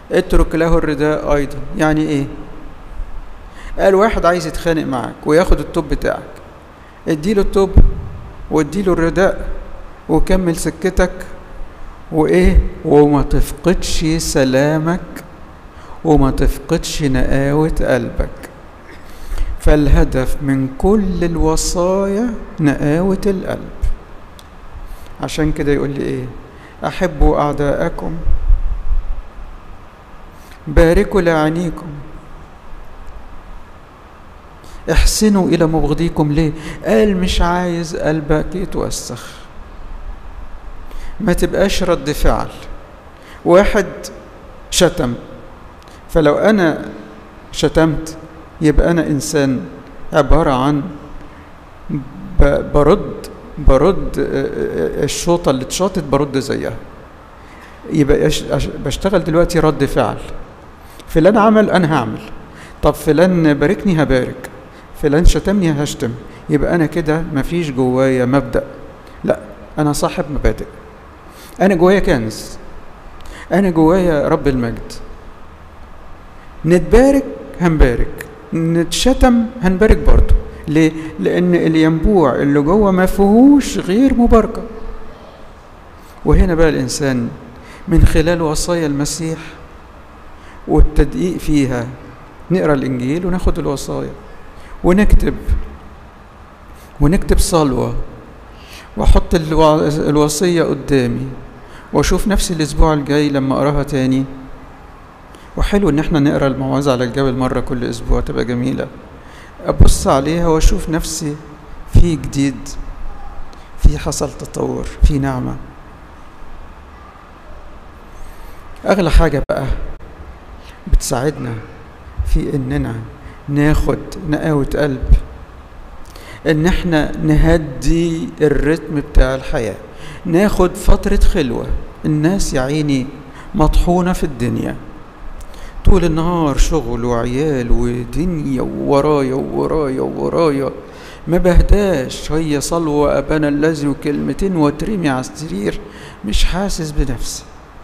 اترك له الرداء أيضا. يعني إيه؟ قال واحد عايز يتخانق معاك وياخد التوب بتاعك، اديله التوب واديله الرداء وكمل سكتك، وإيه؟ وما تفقدش سلامك وما تفقدش نقاوة قلبك. فالهدف من كل الوصايا نقاوة القلب. عشان كده يقول لي إيه؟ أحبوا أعداءكم، باركوا لعينيكم، احسنوا إلى مبغضيكم. ليه؟ قال مش عايز قلبك يتوسخ، ما تبقاش رد فعل. واحد شتم، فلو أنا شتمت يبقى أنا إنسان عبارة عن برد الشوطة اللي اتشاطت برد زيها. يبقى بشتغل دلوقتي رد فعل. فلان عمل أنا هعمل، طب فلان باركني هبارك، فلان شتمني هشتم. يبقى أنا كده مفيش جوايا مبدأ، لا أنا صاحب مبادئ، أنا جوايا كنز، أنا جوايا رب المجد. نتبارك هنبارك، نتشتم هنبارك برضه. ليه؟ لأن الينبوع اللي جوه ما فيهوش غير مباركة. وهنا بقى الإنسان من خلال وصايا المسيح والتدقيق فيها نقرأ الإنجيل وناخد الوصايا ونكتب صلوة وأحط الوصية قدامي وأشوف نفسي الأسبوع الجاي لما أقراها تاني. وحلو إن احنا نقرأ الموعظة على الجبل مرة كل أسبوع، تبقى جميلة. أبص عليها وأشوف نفسي في جديد، في حصل تطور، في نعمة. أغلى حاجة بقى بتساعدنا في إننا ناخد نقاوة قلب، إن احنا نهدي الرتم بتاع الحياة، ناخد فترة خلوة. الناس يا عيني مطحونة في الدنيا طول النهار، شغل وعيال ودنيا وورايا وورايا وورايا، ما بهداش. هي صلوة أبانا الذي وكلمتين وترمي على السرير، مش حاسس بنفسي.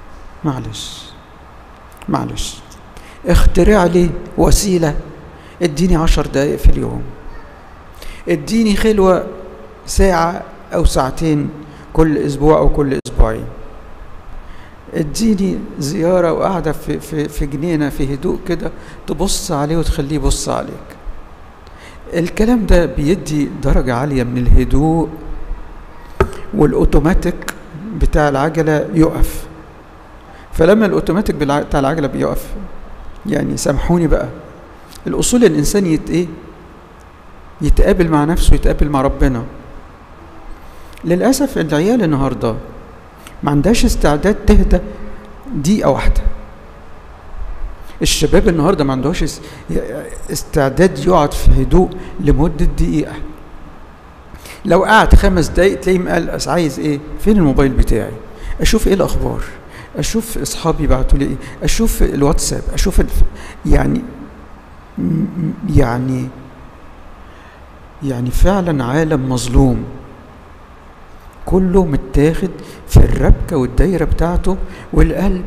معلش اخترع لي وسيلة، اديني 10 دقايق في اليوم، اديني خلوة ساعة أو ساعتين كل أسبوع أو كل أسبوعين، اديني زيارة وقاعدة في جنينة في هدوء كده، تبص عليه وتخليه يبص عليك. الكلام ده بيدي درجة عالية من الهدوء، والأوتوماتيك بتاع العجلة يقف. فلما الأوتوماتيك بتاع العجلة بيقف، يعني سامحوني بقى، الأصول الإنسان يتقابل مع نفسه، يتقابل مع ربنا. للأسف العيال النهاردة ما عندهاش استعداد تهدى دقيقة واحدة. الشباب النهاردة ما عندهاش استعداد يقعد في هدوء لمدة دقيقة. لو قعد 5 دقايق تلاقيه قال عايز ايه؟ فين الموبايل بتاعي؟ اشوف ايه الاخبار، اشوف اصحابي بعتوا لي ايه، اشوف الواتساب، اشوف يعني فعلا عالم مظلوم، كله متاخد في الربكة والدايرة بتاعته، والقلب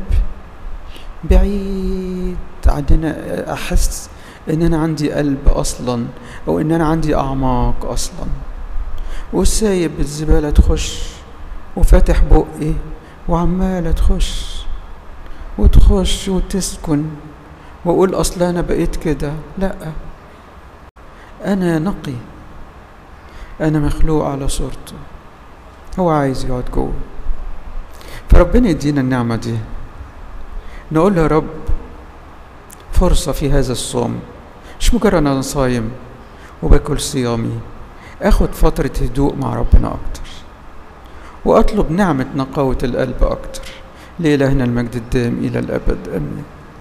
بعيد عننا. أحس إن أنا عندي قلب أصلا، أو إن أنا عندي أعماق أصلا، وسايب الزبالة تخش وفاتح بقي وعمالة تخش وتسكن، وأقول أصل أنا بقيت كده. لأ، أنا نقي، أنا مخلوق على صورته، هو عايز يقعد جوه. فربنا يدينا النعمة دي، نقول له يا رب فرصة في هذا الصوم، مش مجرد أنا صايم وباكل صيامي، أخد فترة هدوء مع ربنا أكتر، وأطلب نعمة نقاوة القلب أكتر. لإلهنا المجد الدائم إلى الأبد، آمين.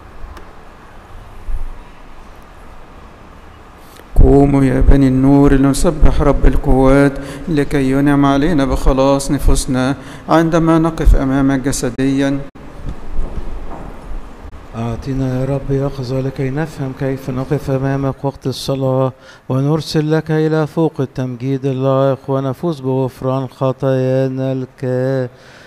قوموا يا بني النور لنسبح رب القوات، لكي ينعم علينا بخلاص نفوسنا عندما نقف أمامك جسديا. أعطنا يا رب يقظة لكي نفهم كيف نقف أمامك وقت الصلاة، ونرسل لك إلى فوق التمجيد اللائق، ونفوز بغفران خطايانا